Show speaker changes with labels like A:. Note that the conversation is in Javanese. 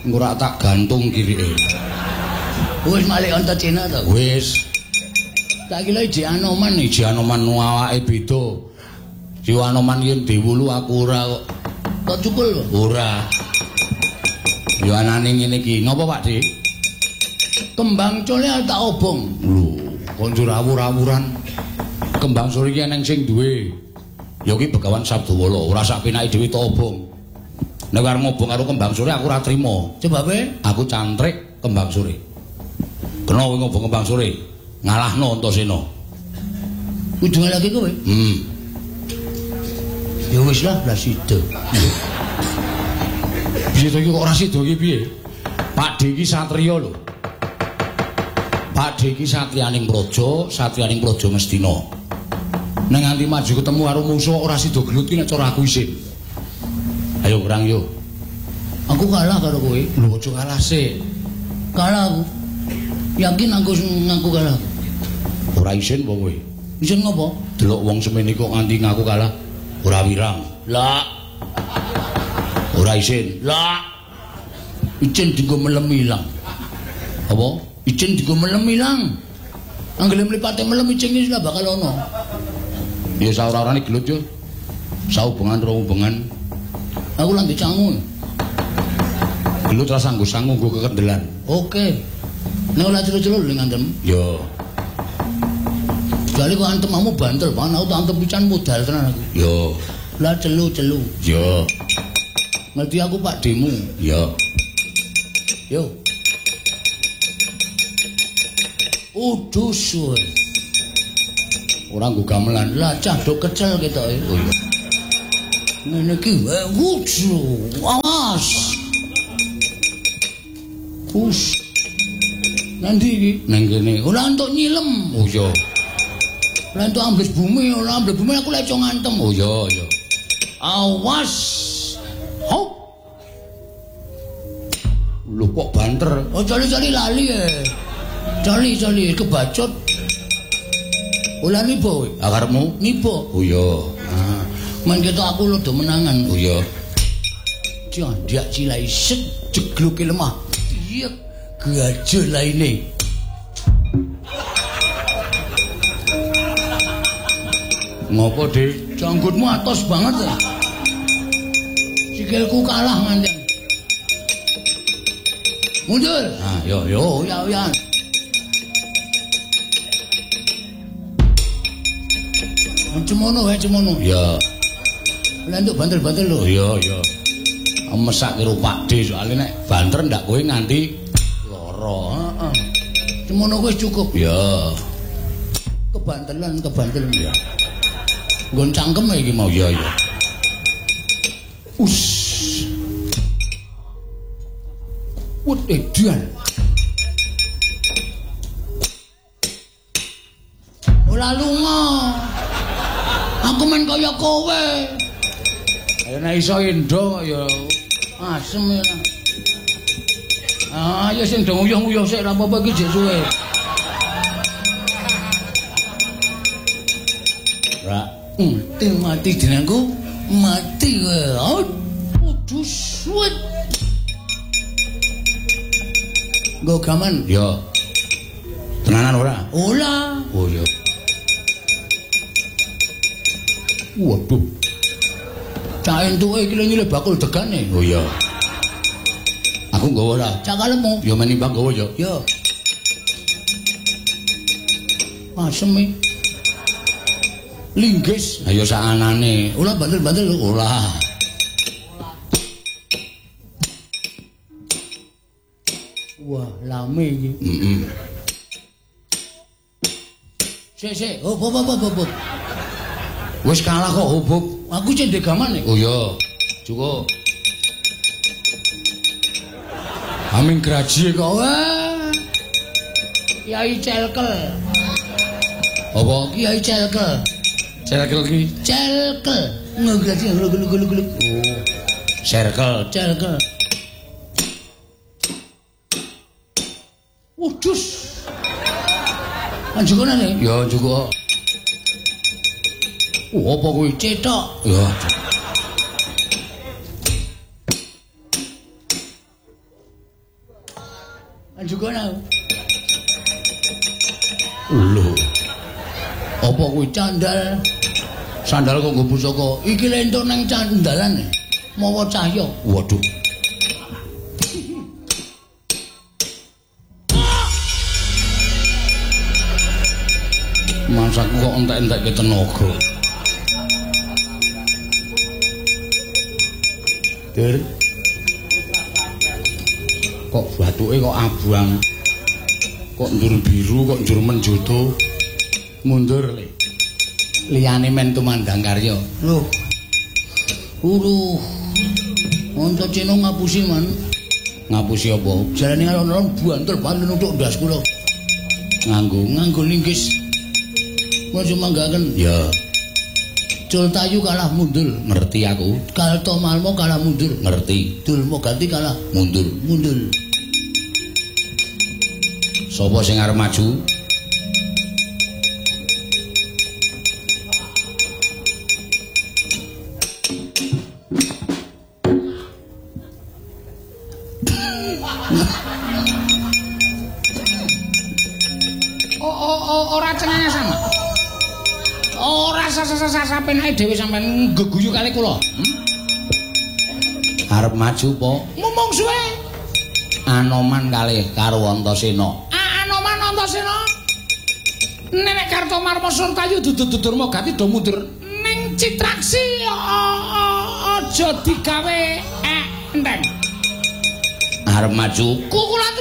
A: Engko rak tak gantung kirike.
B: Wis malih onto Cina to.
A: Wis.
B: Tak kira iji Anoman nih.
A: Iji Anoman awake beda. Si Anoman yen diwulu aku ora kok.
B: Kok cukul lho?
A: Ora. Ya anane ngene iki. Napa Pak Dik?
B: Kembang cole tak obong.
A: Lho, kok rawur-rawuran. Kembang sore iki eneng sing duwe. Ya iki Begawan Sabdawala, ora sak penake dhewe to obong. Nek arep ngobong karo kembang sore aku ora trimo.
B: Sebabe
A: aku cantrik kembang sore. Kena kowe ngobong kembang sore, ngalahno Antasena.
B: Kudu lagi kowe? Ya wis lah, blas sida.
A: Piye to iki kok ora sida iki piye? Pak D iki satriya lho. Pak D iki satriyaning praja, satriyaning praja Ngastina. Nek nganti maju ketemu karo musuh ora sida gelut ki nek cara aku isin. Ayo perang yo.
B: Aku kalah karo kowe.
A: Lho aja kalah sik.
B: Kalah aku. Yakin aku ngaku kalah.
A: Ora isin apa kowe?
B: Isin ngopo?
A: Delok wong semene kok nganti ngaku kalah. Ora wirang.
B: Lah.
A: Ora isin.
B: Lah. Icin dienggo melem ilang.
A: Apa?
B: Icin dienggo melem ilang. Anggere mlipate melem icin iki lah bakal ono.
A: Ya saora-orane gelut yo. Saubengan ro hubungan.
B: Aku lagi cangu.
A: Gelut ra sanggo sangu nggo kekendelan.
B: Oke. Nek ora celul-celul ning antem.
A: Yo.
B: Jare kok antemamu banter, pan aku tak antem pican modal tenan aku.
A: Yo.
B: Lah celu-celu.
A: Yo.
B: Ngerti aku Pak Demu.
A: Yo.
B: Yo. Udus suwe.
A: Ora nggo gamelan.
B: Lah cah do kecel ketoke.
A: Oh iya.
B: Ngene iki wudu. Awas. Us. Nanti iki
A: nang kene.
B: Ora entuk nyilem.
A: Oh iya.
B: Ora entuk ambles bumi, ora ambles bumi aku lek ngantem.
A: Oh iya, iya.
B: Awas. Hop.
A: Lho kok banter?
B: Oh cali-cali lali ya. Cali-cali kebacut. Ora nipo.
A: Akarepmu
B: nipo.
A: Oh iya.
B: Ah, men ketok aku lho do menangan.
A: Oh iya.
B: Jandak cilai set jegluke lemah. Iya, gajah laine.
A: Ngopo, Dik?
B: Janggutmu atos banget ya. Sikilku kalah nganti. Mundur.
A: Ah, yo.
B: Ya. Cemono wae cemono.
A: Ya.
B: Lah entuk banter-banter lho.
A: Iya. Mesak karo Pak D soalé nek banter ndak kowe nganti lara.
B: Heeh. Cemono wis cukup.
A: Ya.
B: Kebantelan ya.
A: Nggon cangkem iki mau. Iya.
B: Us. Wut edian. Ora lunga. Aku men kaya kowe.
A: Ayo nek iso endo ya
B: asem ya. Ah, ya sing do nguyuh-nguyuh sik ora apa-apa iki jek suwe.
A: Ra,
B: mati jenengku, mati kowe. Aduh suwet. Nggo gaman.
A: ya. Tenanan ora?
B: Ora.
A: Oh ya.
B: Waduh. Cak entuke iki lho nyilih bakul degane.
A: Oh iya. Aku nggawa ora.
B: Cak kalemu.
A: Ya menimbang nggawa ya.
B: Ya. Asem. Linggis.
A: Ayo sakanane.
B: Ora banter-banter lho.
A: Ora.
B: Wah, lame iki. Sik. Hop.
A: Wis kalah kok hubub.
B: Aku cendek gaman nek.
A: Oh iya. Cukup. Amin graji kok.
B: Wah. Kiai Celkel.
A: Apa?
B: Kiai Celkel.
A: Circle ki?
B: Celkel. Ngegraji gluk.
A: Oh. Circle.
B: Celkel. Udus. Anjukane.
A: Ya cukup.
B: Apa kuwi cetok?
A: Ya.
B: Juga
A: Lho.
B: apa kuwi candal?
A: Sandal kok nggo pusaka.
B: Iki lentuk nang candalan. Mawa cahya.
A: Waduh. Masaku kok entek-entekke tenaga.
B: Dur.
A: Kok batuke kok abang. Kok njur biru, kok njur menjoto. Mundur le.
B: Liyane men tumandang karya. Lho. Onto ceno ngapusi man.
A: Ngapusi apa?
B: Jarane alon-alon banter banter nutuk ndas kula. Nganggo linggis. Maju manggaken.
A: Ya.
B: Cul tayu kalah mundur.
A: Ngerti aku.
B: Kalto malmo kalah mundur.
A: Ngerti.
B: Dulmo ganti kalah
A: Mundur.
B: mundur.
A: Sapa sing arep maju?
B: Ora cengengesan. Ora sapenake dhewe sampean geguyu kali kula.
A: Arep maju po?
B: Mumung suwe.
A: Anoman kalih karo Antasena.
B: Anoman Antasena. Nenek Kartomarma Surtayu dudur-dudurma ganti do mundur. Ning Citraksi aja digawe enteng.
A: Arep maju.
B: Kukulan